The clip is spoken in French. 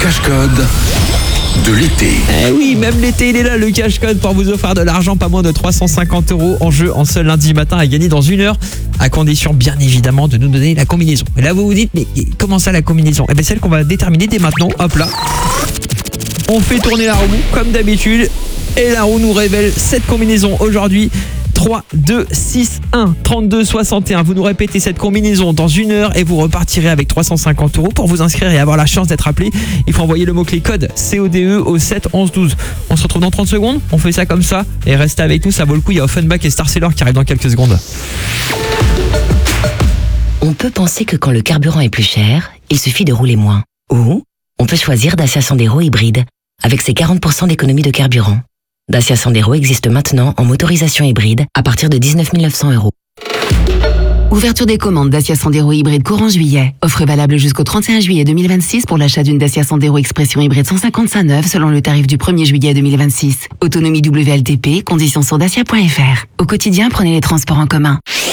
cache-code de l'été. Eh oui, même l'été, il est là, le cache-code pour vous offrir de l'argent, pas moins de 350 € en jeu en seul lundi matin à gagner dans 1 heure, à condition bien évidemment de nous donner la combinaison. Et là, vous vous dites, mais comment ça la combinaison? Eh bien, celle qu'on va déterminer dès maintenant. Hop là. On fait tourner la roue comme d'habitude et la roue nous révèle cette combinaison aujourd'hui. 3, 2, 6, 1, 32, 61. Vous nous répétez cette combinaison dans 1 heure et vous repartirez avec 350 € pour vous inscrire et avoir la chance d'être appelé. Il faut envoyer le mot-clé code CODE au 7 11 12. On se retrouve dans 30 secondes. On fait ça comme ça et restez avec nous, ça vaut le coup. Il y a Offenbach et Star Sailor qui arrivent dans quelques secondes. On peut penser que quand le carburant est plus cher, il suffit de rouler moins. Ou on peut choisir Dacia Sandero hybride avec ses 40% d'économie de carburant. Dacia Sandero existe maintenant en motorisation hybride à partir de 19 900 €. Ouverture des commandes Dacia Sandero hybride courant juillet. Offre valable jusqu'au 31 juillet 2026 pour l'achat d'une Dacia Sandero Expression hybride 155 neuve selon le tarif du 1er juillet 2026. Autonomie WLTP, conditions sur dacia.fr. Au quotidien, prenez les transports en commun.